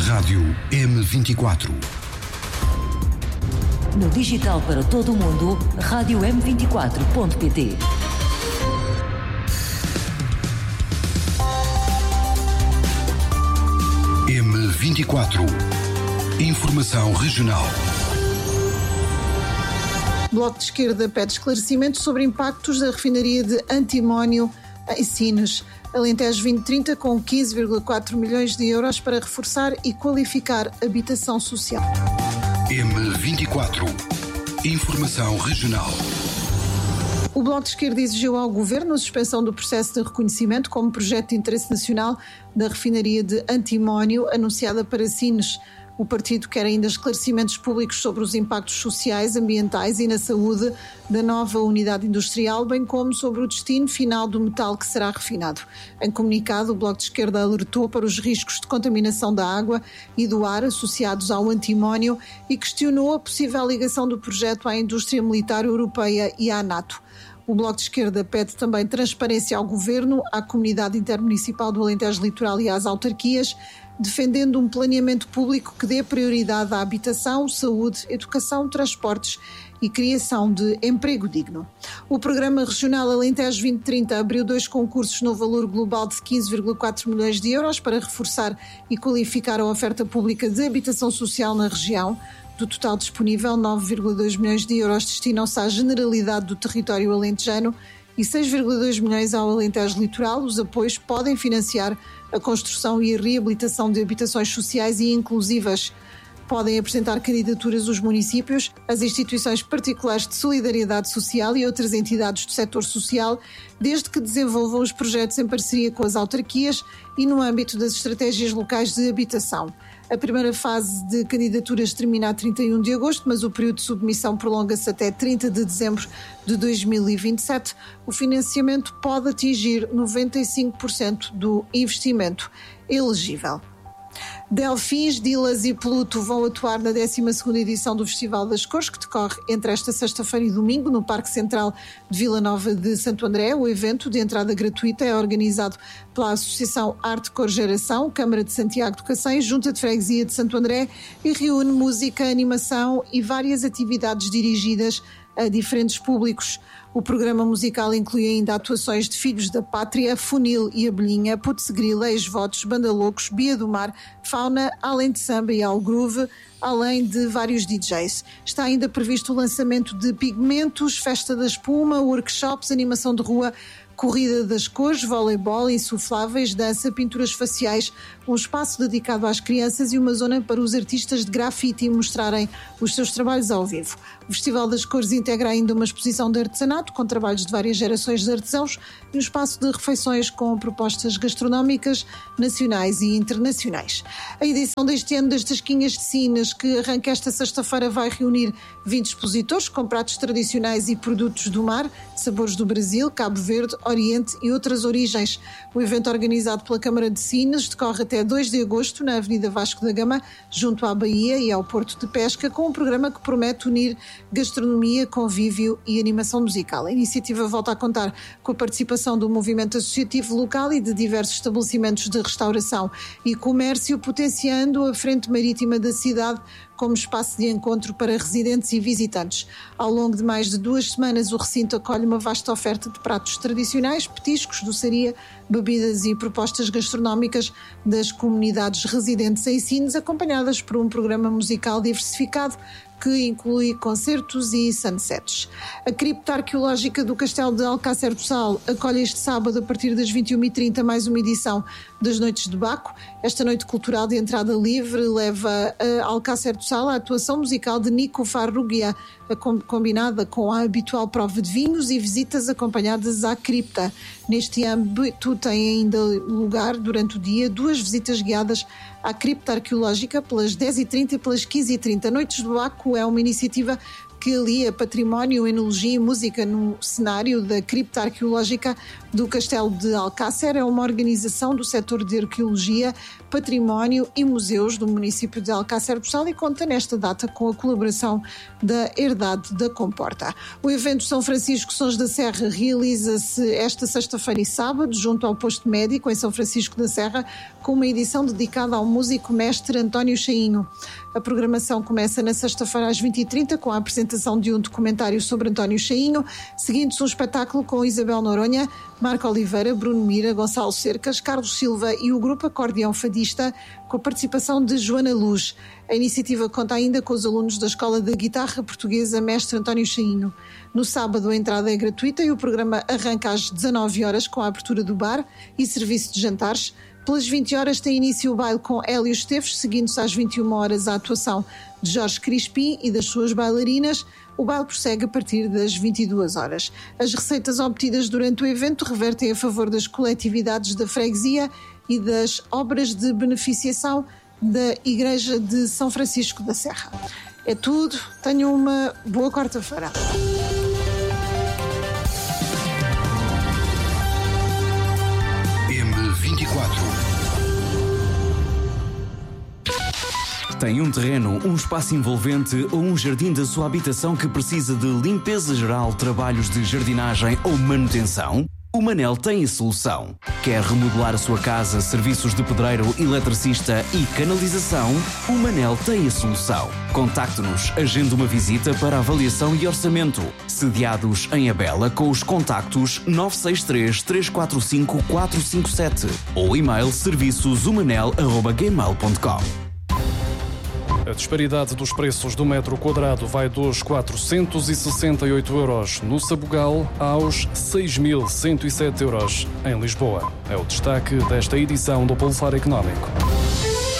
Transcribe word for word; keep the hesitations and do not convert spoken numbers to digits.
Rádio M vinte e quatro. No digital para todo o mundo, rádio m vinte e quatro ponto pt. M vinte e quatro. Informação regional. Bloco de Esquerda pede esclarecimentos sobre impactos da refinaria de antimónio em Sines. Alentejo vinte trinta com quinze vírgula quatro milhões de euros para reforçar e qualificar habitação social. M vinte e quatro. Informação regional. O Bloco de Esquerda exigiu ao Governo a suspensão do processo de reconhecimento como projeto de interesse nacional da refinaria de antimónio anunciada para Sines. O partido quer ainda esclarecimentos públicos sobre os impactos sociais, ambientais e na saúde da nova unidade industrial, bem como sobre o destino final do metal que será refinado. Em comunicado, o Bloco de Esquerda alertou para os riscos de contaminação da água e do ar associados ao antimónio e questionou a possível ligação do projeto à indústria militar europeia e à NATO. O Bloco de Esquerda pede também transparência ao Governo, à Comunidade Intermunicipal do Alentejo Litoral e às autarquias, defendendo um planeamento público que dê prioridade à habitação, saúde, educação, transportes e criação de emprego digno. O Programa Regional Alentejo vinte trinta abriu dois concursos no valor global de quinze vírgula quatro milhões de euros para reforçar e qualificar a oferta pública de habitação social na região. Do total disponível, nove vírgula dois milhões de euros destinam-se à generalidade do território alentejano e seis vírgula dois milhões ao Alentejo Litoral. Os apoios podem financiar a construção e a reabilitação de habitações sociais e inclusivas. Podem apresentar candidaturas os municípios, as instituições particulares de solidariedade social e outras entidades do setor social, desde que desenvolvam os projetos em parceria com as autarquias e no âmbito das estratégias locais de habitação. A primeira fase de candidaturas termina a trinta e um de agosto, mas o período de submissão prolonga-se até trinta de dezembro de dois mil e vinte e sete. O financiamento pode atingir noventa e cinco por cento do investimento elegível. Delfins, Dilas e Pluto vão atuar na décima segunda edição do Festival das Cores, que decorre entre esta sexta-feira e domingo no Parque Central de Vila Nova de Santo André. O evento, de entrada gratuita, é organizado pela Associação Arte Cor Geração, Câmara de Santiago do Cacém, Junta de Freguesia de Santo André e reúne música, animação e várias atividades dirigidas a diferentes públicos. O programa musical inclui ainda atuações de Filhos da Pátria, Funil e Abelhinha, Putz-Grila, Ex-Votos, Banda Loucos, Bia do Mar, Fauna, Além de Samba e Algroove, além de vários D Js. Está ainda previsto o lançamento de pigmentos, festa da espuma, workshops, animação de rua, corrida das cores, voleibol, insufláveis, dança, pinturas faciais, um espaço dedicado às crianças e uma zona para os artistas de grafite mostrarem os seus trabalhos ao vivo. O Festival das Cores integra ainda uma exposição de artesanato com trabalhos de várias gerações de artesãos e um espaço de refeições com propostas gastronómicas nacionais e internacionais. A edição deste ano das Tasquinhas de Sines, que arranca esta sexta-feira, vai reunir vinte expositores com pratos tradicionais e produtos do mar, sabores do Brasil, Cabo Verde, Oriente e outras origens. O evento, organizado pela Câmara de Sines, decorre até dois de agosto na Avenida Vasco da Gama, junto à Baía e ao Porto de Pesca, com um programa que promete unir gastronomia, convívio e animação musical. A iniciativa volta a contar com a participação do movimento associativo local e de diversos estabelecimentos de restauração e comércio, potenciando a frente marítima da cidade como espaço de encontro para residentes e visitantes. Ao longo de mais de duas semanas, o recinto acolhe uma vasta oferta de pratos tradicionais, petiscos, doçaria, bebidas e propostas gastronómicas das comunidades residentes em Sines, acompanhadas por um programa musical diversificado que inclui concertos e sunsets. A cripta arqueológica do Castelo de Alcácer do Sal acolhe este sábado, a partir das vinte e uma e trinta, mais uma edição das Noites de Baco. Esta noite cultural de entrada livre leva a Alcácer do Sal a atuação musical de Nico Farrugia, combinada com a habitual prova de vinhos e visitas acompanhadas à cripta. Neste âmbito tem ainda lugar, durante o dia, duas visitas guiadas à cripta arqueológica pelas dez e trinta e pelas quinze e trinta. Noites do Baco é uma iniciativa que alia património, enologia e música no cenário da cripta arqueológica do Castelo de Alcácer. É uma organização do setor de arqueologia, património e museus do município de Alcácer do Sal e conta nesta data com a colaboração da Herdade da Comporta. O evento São Francisco Sons da Serra realiza-se esta sexta-feira e sábado, junto ao posto médico em São Francisco da Serra, com uma edição dedicada ao músico mestre António Chainho. A programação começa na sexta-feira às vinte e trinta com a apresentação de um documentário sobre António Chainho, seguindo-se um espetáculo com Isabel Noronha, Marco Oliveira, Bruno Mira, Gonçalo Cercas, Carlos Silva e o grupo Acordeão Fadista, com a participação de Joana Luz. A iniciativa conta ainda com os alunos da Escola de Guitarra Portuguesa Mestre António Chainho. No sábado a entrada é gratuita e o programa arranca às dezanove horas com a abertura do bar e serviço de jantares. Pelas vinte horas tem início o baile com Hélio Esteves, seguindo-se às vinte e uma horas a atuação de Jorge Crispim e das suas bailarinas. O baile prossegue a partir das vinte e duas horas. As receitas obtidas durante o evento revertem a favor das coletividades da freguesia e das obras de beneficiação da Igreja de São Francisco da Serra. É tudo. Tenham uma boa quarta-feira. M vinte e quatro. Tem um terreno, um espaço envolvente ou um jardim da sua habitação que precisa de limpeza geral, trabalhos de jardinagem ou manutenção? O Manel tem a solução. Quer remodelar a sua casa, serviços de pedreiro, eletricista e canalização? O Manel tem a solução. Contacte-nos, agende uma visita para avaliação e orçamento. Sediados em Abela com os contactos nove seis três, três quatro cinco, quatro cinco sete ou e-mail serviços humanel arroba gmail ponto com. A disparidade dos preços do metro quadrado vai dos quatrocentos e sessenta e oito euros no Sabugal aos seis mil cento e sete euros em Lisboa. É o destaque desta edição do Pulsar Económico.